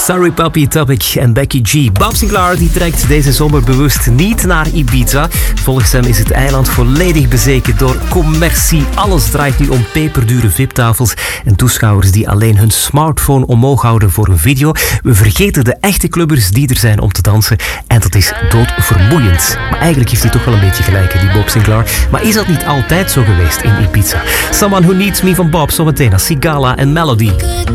Sorry Puppy, Topic en Becky G. Bob Sinclair die trekt deze zomer bewust niet naar Ibiza. Volgens hem is het eiland volledig bezeken door commercie. Alles draait nu om peperdure VIP-tafels en toeschouwers die alleen hun smartphone omhoog houden voor een video. We vergeten de echte clubbers die er zijn om te dansen en dat is doodvermoeiend. Maar eigenlijk heeft hij toch wel een beetje gelijk, die Bob Sinclair. Maar is dat niet altijd zo geweest in Ibiza? Someone Who Needs Me van Bob, zometeen als Sigala en Melody.